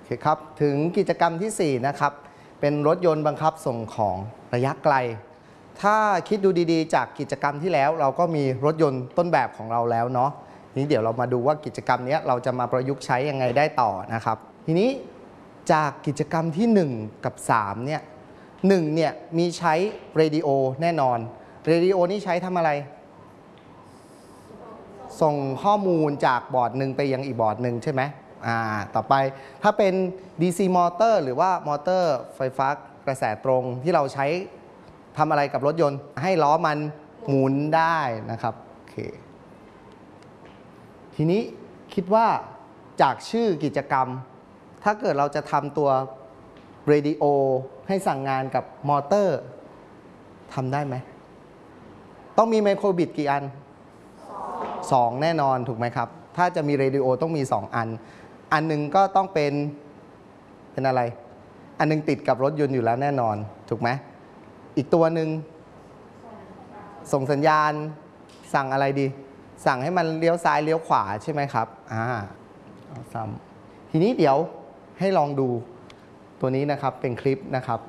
เคครับถึงกิจกรรมที่4นะครับเป็นรถยนต์บังคับส่งของระยะไกลถ้าคิดดูดีๆจากกิจกรรมที่แล้วเราก็มีรถยนต์ต้นแบบของเราแล้วเนาะนี้เดี๋ยวเรามาดูว่ากิจกรรมนี้เราจะมาประยุกต์ใช้ยังไงได้ต่อนะครับทีนี้จากกิจกรรมที่1กับ3เนี่ย1เนี่ยมีใช้เรดิโอแน่นอนเรดิโอนี่ใช้ทำอะไรส่งข้อมูลจากบอร์ดหนึ่งไปยังอีกบอร์ดหนึ่งใช่ไหมต่อไปถ้าเป็น DC มอเตอร์หรือว่ามอเตอร์ไฟฟ้ากระแสตรงที่เราใช้ทำอะไรกับรถยนต์ให้ล้อมันหมุนได้นะครับโอเคทีนี้คิดว่าจากชื่อกิจกรรมถ้าเกิดเราจะทำตัวเรดิโอให้สั่งงานกับมอเตอร์ทำได้ไหมต้องมีไมโครบิตกี่อัน2แน่นอนถูกไหมครับถ้าจะมีเรดิโอต้องมี2อันหนึ่งก็ต้องเป็นอะไรอันนึงติดกับรถยนต์อยู่แล้วแน่นอนถูกไหมอีกตัวหนึ่งส่งสัญญาณสั่งอะไรดีสั่งให้มันเลี้ยวซ้ายเลี้ยวขวาใช่ไหมครับเอาซ้ำทีนี้เดี๋ยวให้ลองดูตัวนี้นะครับเป็นคลิปนะครับ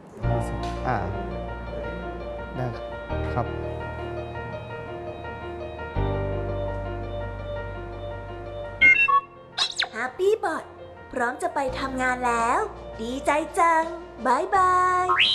ได้ครับ Happy Bot พร้อมจะไปทำงานแล้วดีใจจังบ๊ายบาย